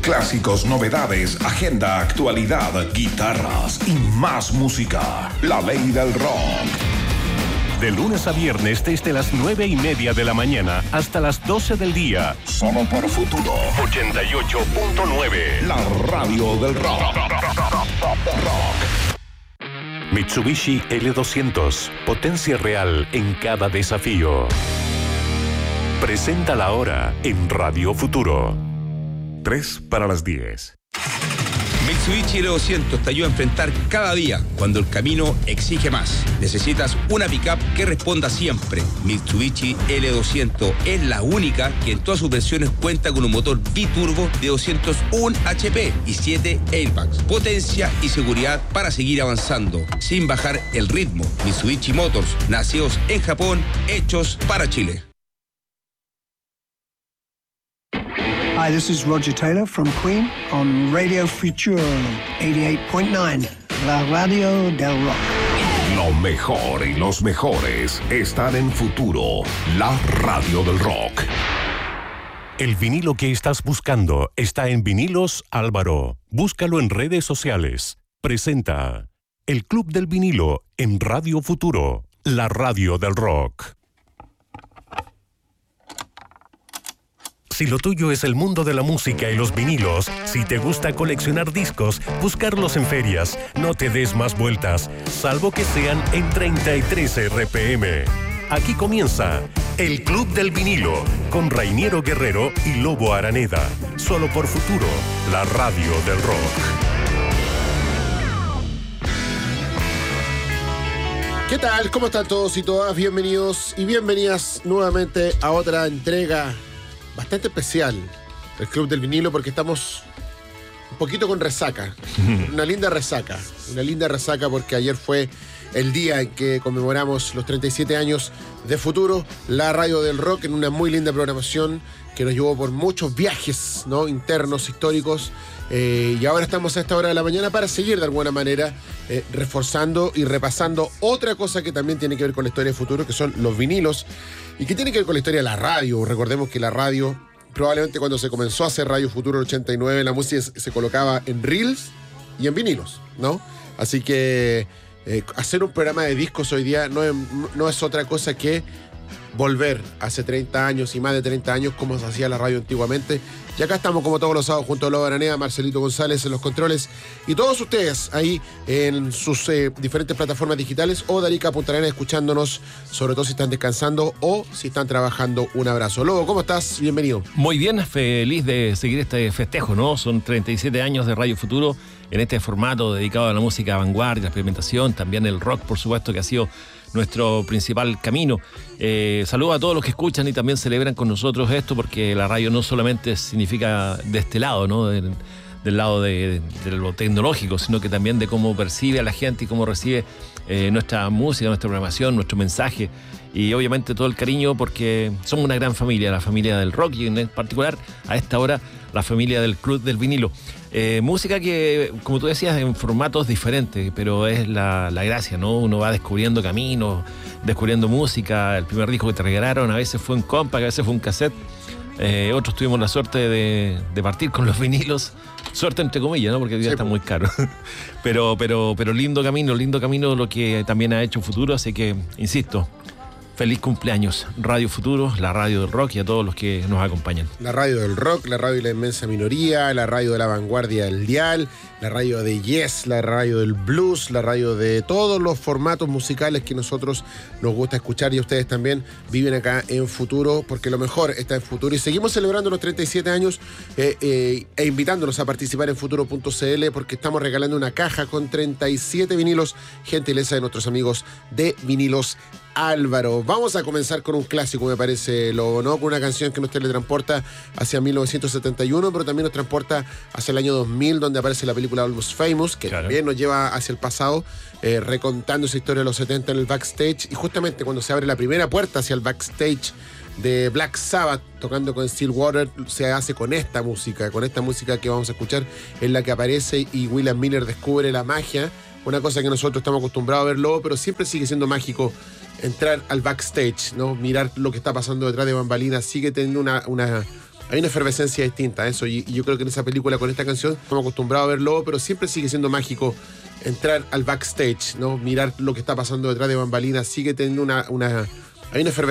Clásicos, novedades, agenda, actualidad, guitarras y más música. La ley del rock. De lunes a viernes desde las 9:30 de la mañana hasta las 12 del día. Solo por Futuro 88.9. La radio del rock. Mitsubishi L200. Potencia real en cada desafío. Presenta la hora en Radio Futuro. 9:03. Mitsubishi L200 te ayuda a enfrentar cada día cuando el camino exige más. Necesitas una pickup que responda siempre. Mitsubishi L200 es la única que en todas sus versiones cuenta con un motor biturbo de 201 HP y 7 airbags. Potencia y seguridad para seguir avanzando sin bajar el ritmo. Mitsubishi Motors, nacidos en Japón, hechos para Chile. Hi, this is Roger Taylor from Queen on Radio Futuro 88.9, la radio del rock. Lo mejor y los mejores están en Futuro, la radio del rock. El vinilo que estás buscando está en Vinilos Álvaro. Búscalo en redes sociales. Presenta el Club del Vinilo en Radio Futuro, la radio del rock. Si lo tuyo es el mundo de la música y los vinilos, si te gusta coleccionar discos, buscarlos en ferias, no te des más vueltas, salvo que sean en 33 RPM. Aquí comienza el Club del Vinilo, con Rainiero Guerrero y Lobo Araneda. Solo por Futuro, la radio del rock. ¿Qué tal? ¿Cómo están todos y todas? Bienvenidos y bienvenidas nuevamente a otra entrega bastante especial del Club del Vinilo, porque estamos un poquito con resaca. Una linda resaca porque ayer fue el día en que conmemoramos los 37 años de Futuro, la radio del rock, en una muy linda programación que nos llevó por muchos viajes, ¿no?, internos, históricos. Y ahora estamos a esta hora de la mañana para seguir de alguna manera reforzando y repasando otra cosa que también tiene que ver con la historia de Futuro, que son los vinilos, y que tiene que ver con la historia de la radio. Recordemos que la radio, probablemente cuando se comenzó a hacer Radio Futuro en 89, la música se colocaba en reels y en vinilos, ¿no? Así que hacer un programa de discos hoy día no es otra cosa que volver hace 30 años y más de 30 años como se hacía la radio antiguamente. Y acá estamos como todos los sábados junto a Lobo Araneda, Marcelito González en los controles y todos ustedes ahí en sus diferentes plataformas digitales o de Arica a Punta Arenas escuchándonos, sobre todo si están descansando o si están trabajando. Un abrazo. Lobo, ¿cómo estás? Bienvenido. Muy bien, feliz de seguir este festejo, ¿no? Son 37 años de Radio Futuro en este formato dedicado a la música vanguardia, la experimentación, también el rock, por supuesto, que ha sido nuestro principal camino. Saludo a todos los que escuchan y también celebran con nosotros esto, porque la radio no solamente significa de este lado, ¿no?, del lado de lo tecnológico, sino que también de cómo percibe a la gente y cómo recibe nuestra música, nuestra programación, nuestro mensaje, y obviamente todo el cariño, porque somos una gran familia, la familia del rock, y en particular a esta hora la familia del Club del Vinilo. Música que, como tú decías, en formatos diferentes, pero es la gracia, ¿no? Uno va descubriendo caminos, descubriendo música. El primer disco que te regalaron a veces fue un compact, a veces fue un cassette. Otros tuvimos la suerte de partir con los vinilos. Suerte entre comillas, ¿no? Porque hoy día está muy caro. pero lindo camino lo que también ha hecho Futuro. Así que, insisto, feliz cumpleaños, Radio Futuro, la radio del rock, y a todos los que nos acompañan. La radio del rock, la radio de la inmensa minoría, la radio de la vanguardia del dial, la radio de Yes, la radio del blues, la radio de todos los formatos musicales que nosotros nos gusta escuchar, y ustedes también viven acá en Futuro, porque lo mejor está en Futuro. Y seguimos celebrando los 37 años e invitándolos a participar en Futuro.cl, porque estamos regalando una caja con 37 vinilos, gentileza de nuestros amigos de Vinilos Álvaro. Vamos a comenzar con un clásico, me parece, Lobo, ¿no? Con una canción que nos teletransporta hacia 1971, pero también nos transporta hacia el año 2000, donde aparece la película Almost Famous, que también nos lleva hacia el pasado, recontando esa historia de los 70 en el backstage. Y justamente cuando se abre la primera puerta hacia el backstage de Black Sabbath, tocando con Stillwater, se hace con esta música que vamos a escuchar, en la que aparece y William Miller descubre la magia, una cosa que nosotros estamos acostumbrados a verlo, pero siempre sigue siendo mágico entrar al backstage, ¿no? Mirar lo que está pasando detrás de bambalinas, sigue teniendo hay una efervescencia distinta a eso, y yo creo que en esa película, con esta canción, estamos acostumbrados a verlo, pero siempre sigue siendo mágico entrar al backstage, ¿no? Mirar lo que está pasando detrás de bambalinas, sigue teniendo hay una efervescencia